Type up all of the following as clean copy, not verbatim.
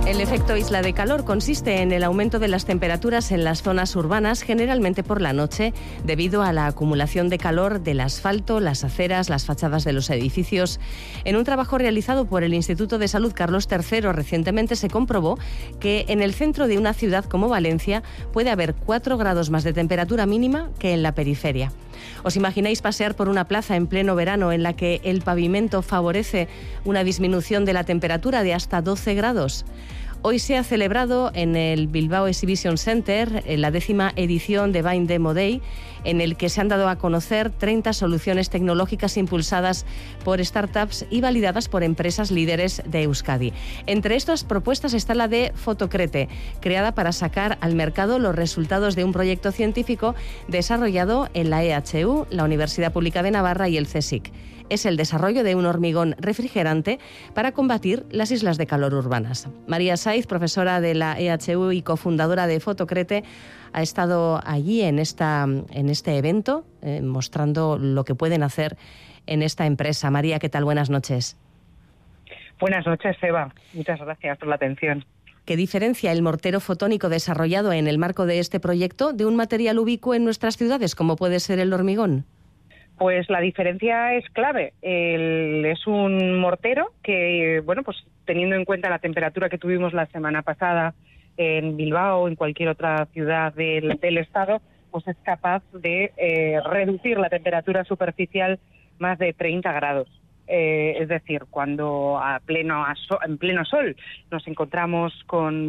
El efecto isla de calor consiste en el aumento de las temperaturas en las zonas urbanas, generalmente por la noche, debido a la acumulación de calor del asfalto, las aceras, las fachadas de los edificios. En un trabajo realizado por el Instituto de Salud Carlos III recientemente se comprobó que en el centro de una ciudad como Valencia puede haber 4 grados más de temperatura mínima que en la periferia. ¿Os imagináis pasear por una plaza en pleno verano en la que el pavimento favorece una disminución de la temperatura de hasta 12 grados? Hoy se ha celebrado en el Bilbao Exhibition Center la 10ª edición de Bain Demo Day, en el que se han dado a conocer 30 soluciones tecnológicas impulsadas por startups y validadas por empresas líderes de Euskadi. Entre estas propuestas está la de Fotocrete, creada para sacar al mercado los resultados de un proyecto científico desarrollado en la EHU, la Universidad Pública de Navarra y el CSIC. Es el desarrollo de un hormigón refrigerante para combatir las islas de calor urbanas. María Saiz, profesora de la EHU y cofundadora de Fotocrete, ha estado allí en este evento mostrando lo que pueden hacer en esta empresa. María, ¿qué tal? Buenas noches. Buenas noches, Eva. Muchas gracias por la atención. ¿Qué diferencia el mortero fotónico desarrollado en el marco de este proyecto de un material ubicuo en nuestras ciudades, como puede ser el hormigón? Pues la diferencia es clave. Es un mortero que, pues teniendo en cuenta la temperatura que tuvimos la semana pasada en Bilbao o en cualquier otra ciudad del estado, pues es capaz de reducir la temperatura superficial más de 30 grados. Es decir, cuando en pleno sol nos encontramos con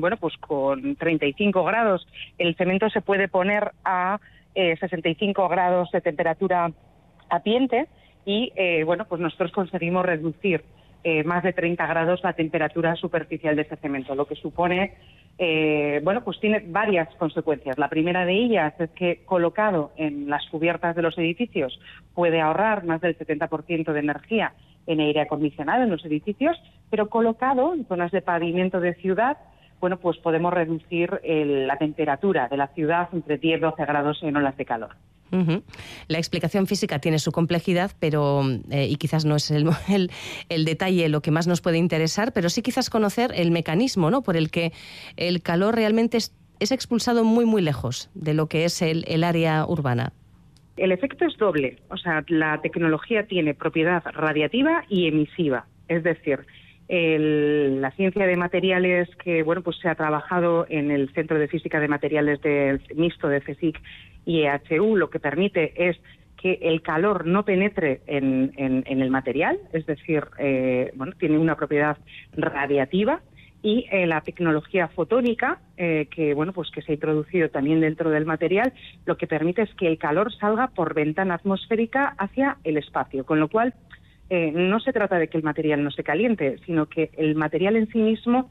35 grados, el cemento se puede poner a 65 grados de temperatura ambiente y pues nosotros conseguimos reducir más de 30 grados la temperatura superficial de ese cemento, lo que supone pues tiene varias consecuencias. La primera de ellas es que colocado en las cubiertas de los edificios puede ahorrar más del 70% de energía en aire acondicionado en los edificios, pero colocado en zonas de pavimento de ciudad, pues podemos reducir la temperatura de la ciudad entre 10 y 12 grados en olas de calor. Uh-huh. La explicación física tiene su complejidad, pero y quizás no es el detalle lo que más nos puede interesar, pero sí quizás conocer el mecanismo, ¿no?, por el que el calor realmente es expulsado muy, muy lejos de lo que es el área urbana. El efecto es doble, o sea, la tecnología tiene propiedad radiativa y emisiva, es decir, la ciencia de materiales que pues se ha trabajado en el Centro de Física de Materiales mixto de CSIC y EHU, lo que permite es que el calor no penetre en el material, es decir, tiene una propiedad radiativa, y la tecnología fotónica que se ha introducido también dentro del material, lo que permite es que el calor salga por ventana atmosférica hacia el espacio, con lo cual no se trata de que el material no se caliente, sino que el material en sí mismo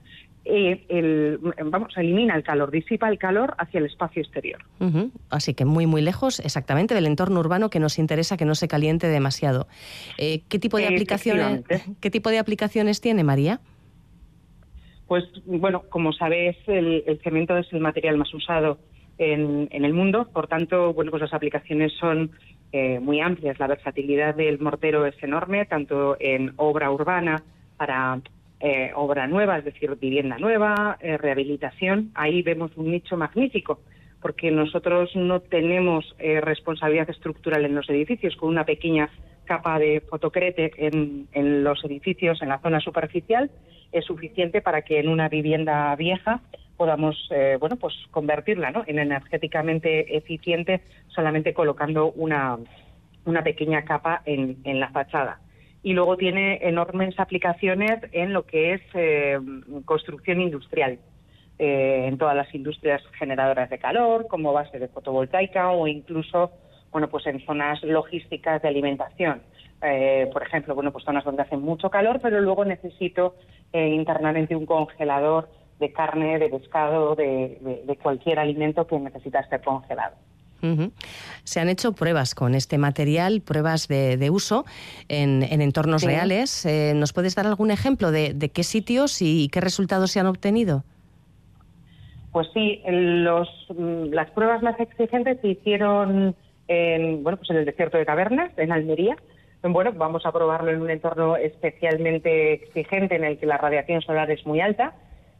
elimina el calor, disipa el calor hacia el espacio exterior. Uh-huh. Así que muy, muy lejos exactamente del entorno urbano que nos interesa que no se caliente demasiado. ¿Qué tipo de aplicaciones tiene, María? Pues, como sabes, el cemento es el material más usado en el mundo, por tanto, pues las aplicaciones son muy amplias. La versatilidad del mortero es enorme, tanto en obra urbana para obra nueva, es decir, vivienda nueva, rehabilitación. Ahí vemos un nicho magnífico, porque nosotros no tenemos responsabilidad estructural en los edificios. Con una pequeña capa de fotocrete en los edificios, en la zona superficial, es suficiente para que en una vivienda vieja podamos convertirla, ¿no?, en energéticamente eficiente, solamente colocando una pequeña capa en la fachada. Y luego tiene enormes aplicaciones en lo que es construcción industrial, en todas las industrias generadoras de calor, como base de fotovoltaica, o incluso en zonas logísticas de alimentación. Por ejemplo, zonas donde hace mucho calor, pero luego necesito internamente un congelador de carne, de pescado, de cualquier alimento que necesita ser congelado. Uh-huh. Se han hecho pruebas con este material, pruebas de uso en entornos reales. ¿Nos puedes dar algún ejemplo de qué sitios y qué resultados se han obtenido? Pues sí, las pruebas más exigentes se hicieron en el desierto de Tabernas, en Almería. Vamos a probarlo en un entorno especialmente exigente en el que la radiación solar es muy alta.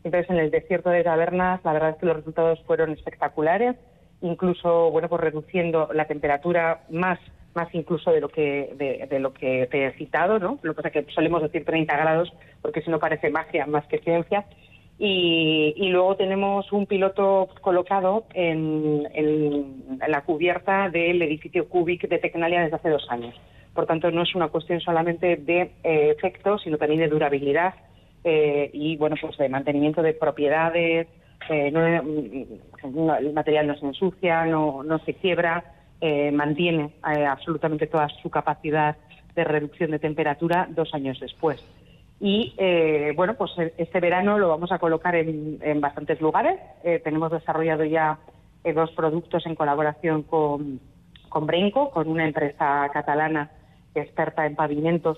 Entonces, en el desierto de Tabernas, la verdad es que los resultados fueron espectaculares, incluso, bueno, pues reduciendo la temperatura más incluso de lo que te he citado, ¿no? Lo que pasa es que solemos decir 30 grados, porque si no parece magia más que ciencia. Y luego tenemos un piloto colocado en la cubierta del edificio Cubic de Tecnalia desde hace 2 años. Por tanto, no es una cuestión solamente de efectos, sino también de durabilidad y, bueno, pues de mantenimiento de propiedades. El material no se ensucia, no se quiebra, mantiene absolutamente toda su capacidad de reducción de temperatura 2 años después. Y, bueno, pues este verano lo vamos a colocar en bastantes lugares. Tenemos desarrollado ya 2 productos en colaboración con Brenco, con una empresa catalana experta en pavimentos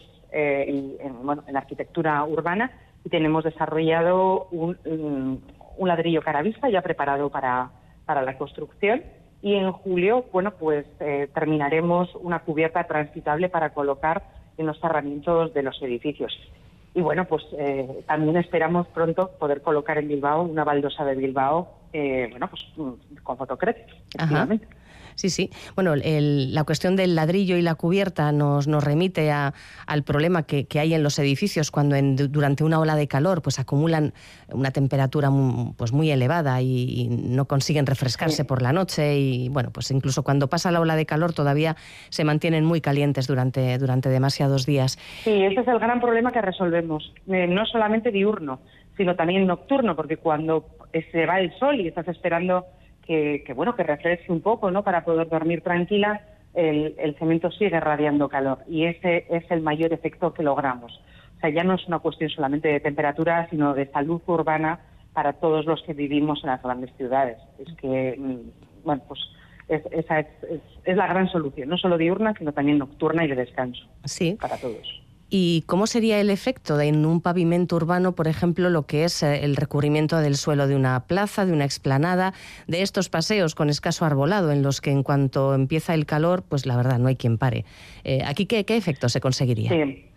y en arquitectura urbana, y tenemos desarrollado un ladrillo caravista ya preparado para la construcción, y en julio, bueno, pues terminaremos una cubierta transitable para colocar en los cerramientos de los edificios. Y bueno, pues también esperamos pronto poder colocar en Bilbao una baldosa de Bilbao, bueno, pues con Fotocret, efectivamente. Sí, sí. Bueno, la cuestión del ladrillo y la cubierta nos remite al problema que hay en los edificios cuando durante una ola de calor pues acumulan una temperatura muy elevada y no consiguen refrescarse por la noche, y bueno, pues incluso cuando pasa la ola de calor todavía se mantienen muy calientes durante demasiados días. Sí, ese es el gran problema que resolvemos, no solamente diurno, sino también nocturno, porque cuando se va el sol y estás esperando que refresque un poco, ¿no?, para poder dormir tranquila, el cemento sigue radiando calor, y ese es el mayor efecto que logramos. O sea, ya no es una cuestión solamente de temperatura, sino de salud urbana para todos los que vivimos en las grandes ciudades. Es que, bueno, pues esa es la gran solución, no solo diurna, sino también nocturna y de descanso. Sí. Para todos. ¿Y cómo sería el efecto en un pavimento urbano, por ejemplo, lo que es el recubrimiento del suelo de una plaza, de una explanada, de estos paseos con escaso arbolado, en los que en cuanto empieza el calor, pues la verdad no hay quien pare? ¿Aquí qué efecto se conseguiría? Sí.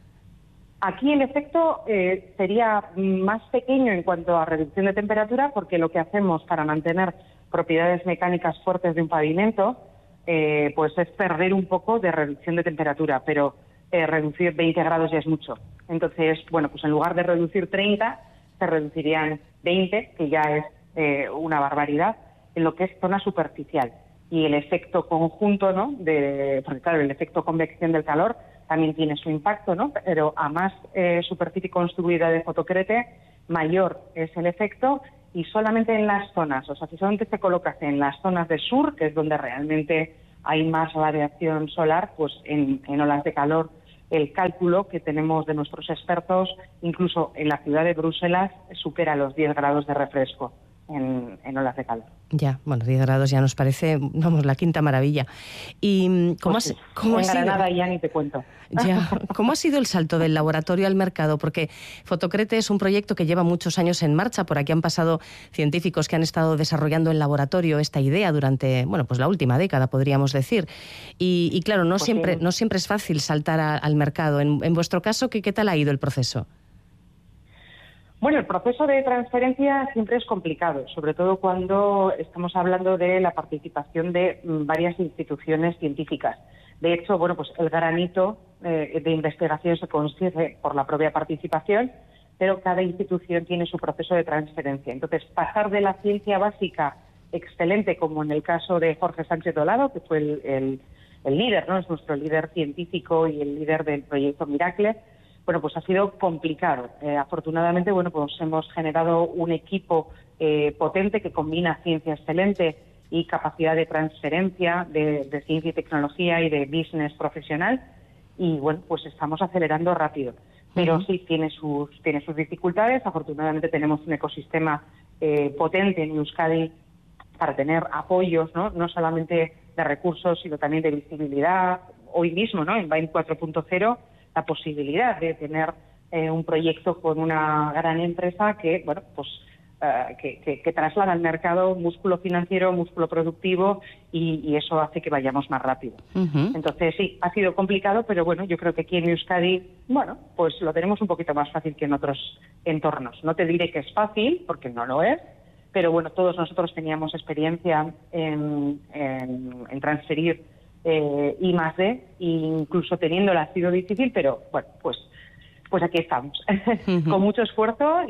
Aquí el efecto sería más pequeño en cuanto a reducción de temperatura, porque lo que hacemos para mantener propiedades mecánicas fuertes de un pavimento pues es perder un poco de reducción de temperatura, pero reducir 20 grados ya es mucho. Entonces, bueno, pues en lugar de reducir 30, se reducirían 20, que ya es una barbaridad, en lo que es zona superficial. Y el efecto conjunto, ¿no?, porque claro, el efecto convección del calor también tiene su impacto, ¿no?, pero a más superficie construida de fotocrete, mayor es el efecto, y solamente en las zonas, o sea, si solamente se colocase en las zonas de sur, que es donde realmente hay más radiación solar, pues en olas de calor, el cálculo que tenemos de nuestros expertos, incluso en la ciudad de Bruselas, supera los 10 grados de refresco en olas de calor. Ya, bueno, 10 grados ya nos parece, vamos, la quinta maravilla. ¿Y cómo ha sido? En Granada ya ni te cuento. Ya, ¿cómo ha sido el salto del laboratorio al mercado? Porque Fotocrete es un proyecto que lleva muchos años en marcha. Por aquí han pasado científicos que han estado desarrollando en laboratorio esta idea durante, bueno, pues la última década, podríamos decir. Y claro, no siempre es fácil saltar al mercado. En vuestro caso, ¿qué tal ha ido el proceso? Bueno, el proceso de transferencia siempre es complicado, sobre todo cuando estamos hablando de la participación de varias instituciones científicas. De hecho, bueno, pues el granito de investigación se consigue por la propia participación, pero cada institución tiene su proceso de transferencia. Entonces, pasar de la ciencia básica excelente, como en el caso de Jorge Sánchez Dolado, que fue el líder, ¿no?, es nuestro líder científico y el líder del proyecto Miracle, bueno, pues ha sido complicado. Afortunadamente, bueno, pues hemos generado un equipo potente que combina ciencia excelente y capacidad de transferencia de ciencia y tecnología y de business profesional, y bueno, pues estamos acelerando rápido. Pero sí tiene sus dificultades. Afortunadamente tenemos un ecosistema potente en Euskadi para tener apoyos, no solamente de recursos, sino también de visibilidad. Hoy mismo, ¿no?, en BAIN 4.0, la posibilidad de tener un proyecto con una gran empresa que, bueno, pues que traslada al mercado músculo financiero, músculo productivo y eso hace que vayamos más rápido. Entonces sí, ha sido complicado, pero bueno, yo creo que aquí en Euskadi, bueno, pues lo tenemos un poquito más fácil que en otros entornos. No te diré que es fácil, porque no lo es, pero bueno, todos nosotros teníamos experiencia en transferir I+D, incluso teniéndola ha sido difícil, pero bueno, pues aquí estamos, con mucho esfuerzo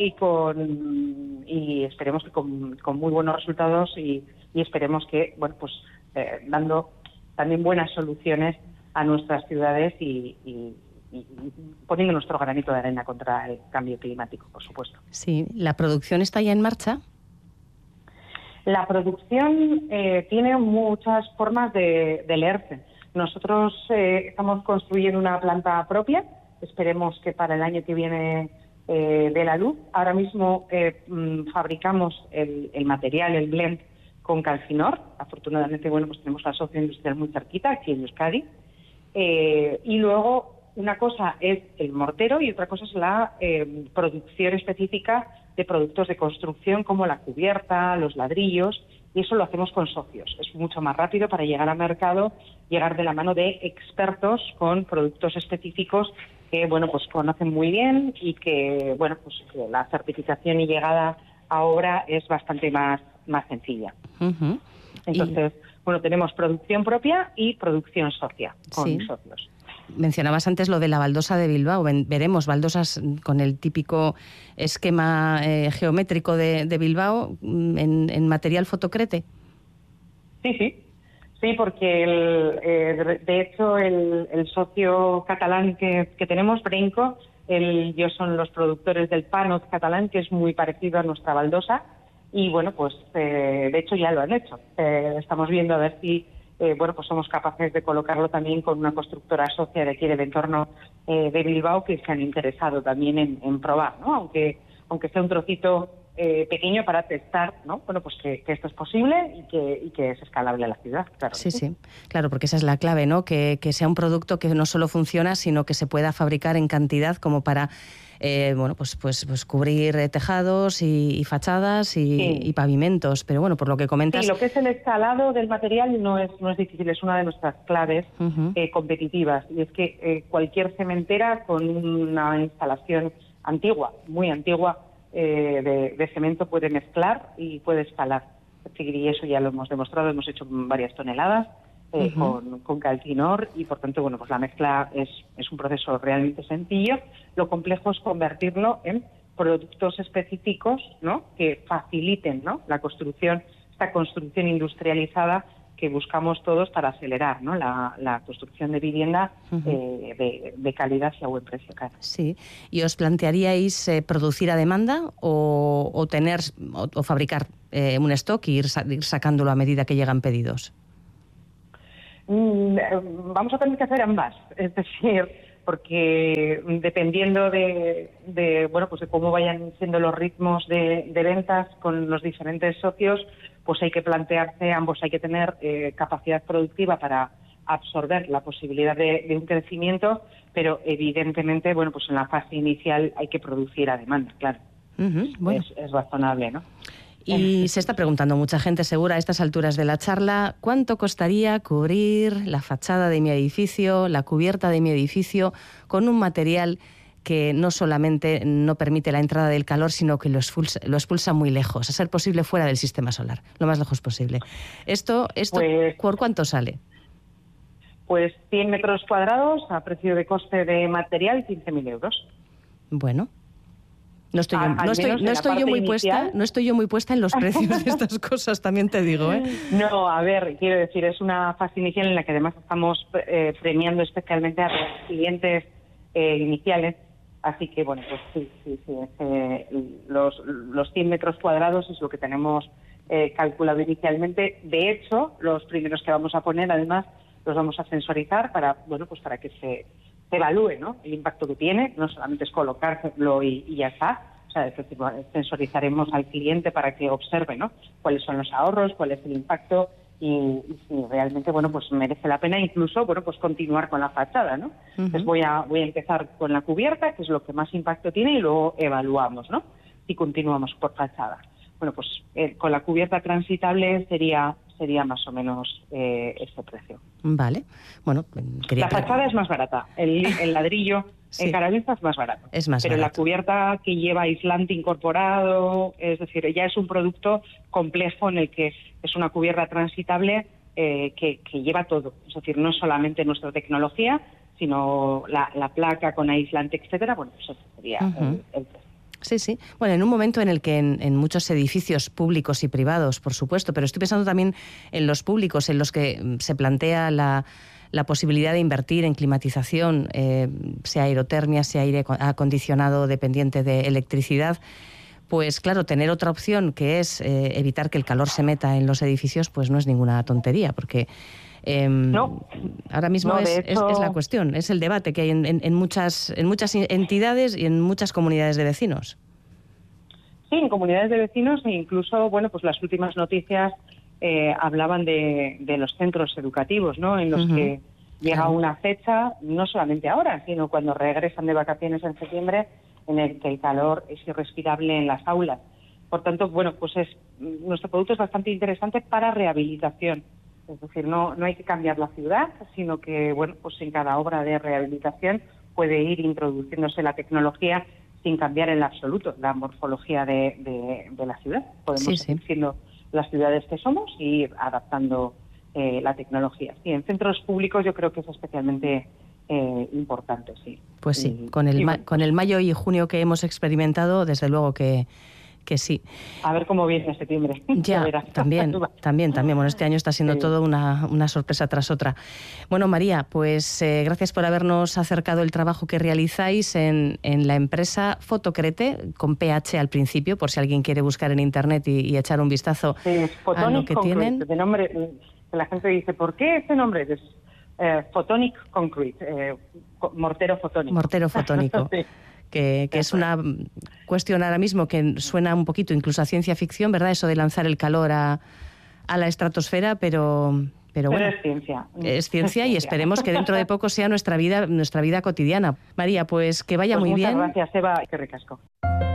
y esperemos que con muy buenos resultados y esperemos que, bueno, pues dando también buenas soluciones a nuestras ciudades y poniendo nuestro granito de arena contra el cambio climático, por supuesto. Sí, ¿la producción está ya en marcha? La producción tiene muchas formas de leerse. Nosotros estamos construyendo una planta propia. Esperemos que para el año que viene dé la luz. Ahora mismo fabricamos el material, el blend, con Calcinor. Afortunadamente, bueno, pues tenemos la socio industrial muy cerquita, aquí en Euskadi. Y luego, una cosa es el mortero y otra cosa es la producción específica de productos de construcción como la cubierta, los ladrillos, y eso lo hacemos con socios. Es mucho más rápido para llegar al mercado, llegar de la mano de expertos con productos específicos que, bueno, pues conocen muy bien y que, bueno, pues que la certificación y llegada a obra es bastante más sencilla. Entonces, bueno, tenemos producción propia y producción socia con socios. Mencionabas antes lo de la baldosa de Bilbao. Veremos baldosas con el típico esquema geométrico de Bilbao en material fotocrete. Sí, porque de hecho el socio catalán que tenemos, Brenco, ellos son los productores del Panoz catalán, que es muy parecido a nuestra baldosa, y bueno, pues de hecho ya lo han hecho. Estamos viendo a ver si bueno, pues somos capaces de colocarlo también con una constructora socia de aquí del entorno de Bilbao, que se han interesado también en probar, ¿no? Aunque sea un trocito pequeño para testar, ¿no? Bueno, pues que esto es posible y que es escalable a la ciudad, claro. Sí, claro, porque esa es la clave, ¿no? Que sea un producto que no solo funciona, sino que se pueda fabricar en cantidad como para bueno, pues cubrir tejados y fachadas y pavimentos. Pero bueno, por lo que comentas... Sí, lo que es el escalado del material no es difícil, es una de nuestras claves competitivas. Y es que cualquier cementera con una instalación antigua, muy antigua, de cemento puede mezclar y puede escalar. Y eso ya lo hemos demostrado, hemos hecho varias toneladas con Calcinor y por tanto, bueno, pues la mezcla es un proceso realmente sencillo. Lo complejo es convertirlo en productos específicos, ¿no?, que faciliten, ¿no?, la construcción, esta construcción industrializada que buscamos todos para acelerar, ¿no?, la construcción de vivienda de calidad y a buen precio. Claro. Sí. ¿Y os plantearíais producir a demanda o tener o fabricar un stock e ir sacándolo a medida que llegan pedidos? Vamos a tener que hacer ambas, es decir, porque dependiendo de bueno, pues de cómo vayan siendo los ritmos de ventas con los diferentes socios, pues hay que plantearse, ambos hay que tener capacidad productiva para absorber la posibilidad de un crecimiento, pero evidentemente, bueno, pues en la fase inicial hay que producir a demanda, claro. Bueno. Es razonable, ¿no? Y se está preguntando mucha gente, segura, a estas alturas de la charla, ¿cuánto costaría cubrir la fachada de mi edificio, la cubierta de mi edificio, con un material que no solamente no permite la entrada del calor, sino que lo expulsa muy lejos, a ser posible fuera del sistema solar, lo más lejos posible? ¿Esto pues, por cuánto sale? Pues 100 metros cuadrados a precio de coste de material, 15.000 euros. Bueno. No estoy yo muy puesta en los precios de estas cosas, también te digo, ¿eh? No, a ver, quiero decir, es una fase inicial en la que además estamos premiando especialmente a los clientes iniciales, así que bueno, pues sí, los 100 metros cuadrados es lo que tenemos calculado inicialmente. De hecho, los primeros que vamos a poner, además, los vamos a sensorizar para, bueno, pues para que se evalúe, ¿no?, el impacto que tiene. No solamente es colocárselo y ya está. O sea, es decir, sensorizaremos al cliente para que observe, ¿no?, cuáles son los ahorros, cuál es el impacto y si realmente, bueno, pues merece la pena incluso, bueno, pues continuar con la fachada, ¿no? Entonces voy a empezar con la cubierta, que es lo que más impacto tiene, y luego evaluamos, ¿no?, si continuamos por fachada. bueno, pues con la cubierta transitable sería más o menos este precio. Vale. Bueno, la fachada es más barata, el ladrillo sí. En Caravista es más barato. Es más pero barato. La cubierta que lleva aislante incorporado, es decir, ya es un producto complejo en el que es una cubierta transitable que lleva todo. Es decir, no solamente nuestra tecnología, sino la placa con aislante, etcétera. Bueno, pues eso sería el precio. Sí, sí. Bueno, en un momento en el que en muchos edificios públicos y privados, por supuesto, pero estoy pensando también en los públicos, en los que se plantea la posibilidad de invertir en climatización, sea aerotermia, sea aire acondicionado dependiente de electricidad, pues claro, tener otra opción que es evitar que el calor se meta en los edificios, pues no es ninguna tontería, porque no, ahora mismo es la cuestión, es el debate que hay en muchas entidades y en muchas comunidades de vecinos. Sí, en comunidades de vecinos e incluso, bueno, pues las últimas noticias hablaban de los centros educativos, ¿no? En los que llega una fecha, no solamente ahora, sino cuando regresan de vacaciones en septiembre, en el que el calor es irrespirable en las aulas. Por tanto, bueno, pues nuestro producto es bastante interesante para rehabilitación. Es decir, no hay que cambiar la ciudad, sino que, bueno, pues en cada obra de rehabilitación puede ir introduciéndose la tecnología sin cambiar en absoluto la morfología de la ciudad. Podemos seguir siendo las ciudades que somos y ir adaptando la tecnología. Sí, en centros públicos yo creo que es especialmente importante, sí. Pues sí, con el mayo y junio que hemos experimentado, desde luego que sí. A ver cómo viene septiembre. Ya, también. Bueno, este año está siendo todo una sorpresa tras otra. Bueno, María, pues gracias por habernos acercado el trabajo que realizáis en la empresa Photocrete, con PH al principio, por si alguien quiere buscar en internet y echar un vistazo a lo que tienen. De nombre, la gente dice, ¿por qué ese nombre? Es Photonic Concrete, mortero fotónico. Mortero fotónico. Sí. Que es una cuestión ahora mismo que suena un poquito incluso a ciencia ficción, ¿verdad? Eso de lanzar el calor a la estratosfera, pero bueno, es ciencia. Es ciencia y esperemos que dentro de poco sea nuestra vida cotidiana. María, pues que vaya muy bien. Muchas gracias, Eva. Qué ricasco.